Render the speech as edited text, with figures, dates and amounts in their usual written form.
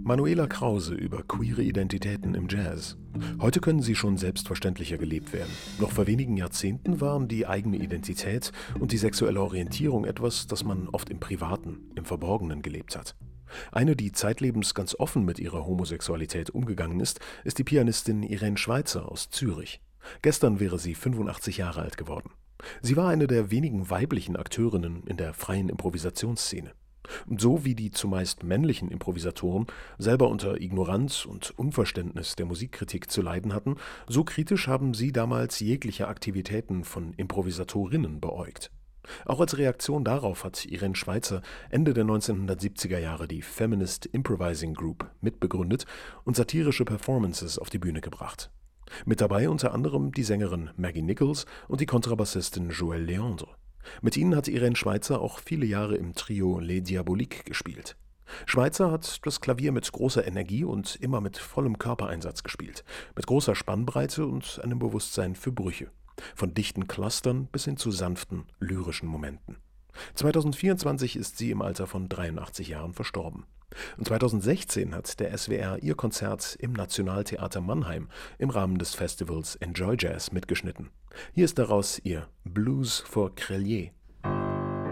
Manuela Krause über queere Identitäten im Jazz. Heute können sie schon selbstverständlicher gelebt werden. Noch vor wenigen Jahrzehnten waren die eigene Identität und die sexuelle Orientierung etwas, das man oft im Privaten, im Verborgenen gelebt hat. Eine, die zeitlebens ganz offen mit ihrer Homosexualität umgegangen ist die Pianistin Irene Schweizer aus Zürich. Gestern wäre sie 85 Jahre alt geworden. Sie war eine der wenigen weiblichen Akteurinnen in der freien Improvisationsszene. So wie die zumeist männlichen Improvisatoren selber unter Ignoranz und Unverständnis der Musikkritik zu leiden hatten, so kritisch haben sie damals jegliche Aktivitäten von Improvisatorinnen beäugt. Auch als Reaktion darauf hat Irene Schweizer Ende der 1970er Jahre die Feminist Improvising Group mitbegründet und satirische Performances auf die Bühne gebracht. Mit dabei unter anderem die Sängerin Maggie Nichols und die Kontrabassistin Joëlle Leandre. Mit ihnen hat Irene Schweizer auch viele Jahre im Trio Les Diaboliques gespielt. Schweizer hat das Klavier mit großer Energie und immer mit vollem Körpereinsatz gespielt, mit großer Spannbreite und einem Bewusstsein für Brüche, von dichten Clustern bis hin zu sanften, lyrischen Momenten. 2024 ist sie im Alter von 83 Jahren verstorben. Und 2016 hat der SWR ihr Konzert im Nationaltheater Mannheim im Rahmen des Festivals Enjoy Jazz mitgeschnitten. Hier ist daraus ihr Blues for Crelier.